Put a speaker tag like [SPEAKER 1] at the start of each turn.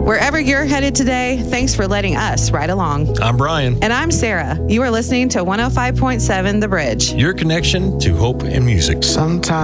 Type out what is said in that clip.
[SPEAKER 1] Wherever you're headed today, thanks for letting us ride along.
[SPEAKER 2] I'm Brian.
[SPEAKER 1] And I'm Sarah. You are listening to 105.7 The Bridge.
[SPEAKER 2] Your connection to hope and music.
[SPEAKER 3] Sometimes